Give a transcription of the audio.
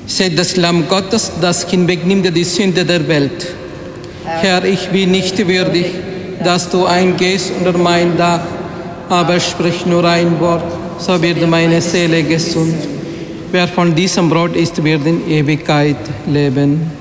Seht das Lamm Gottes, das hinwegnimmt die Sünde der Welt. Herr, ich bin nicht würdig, dass du eingehst unter mein Dach, aber sprich nur ein Wort, so wird meine Seele gesund. Wer von diesem Brot isst, wird in Ewigkeit leben.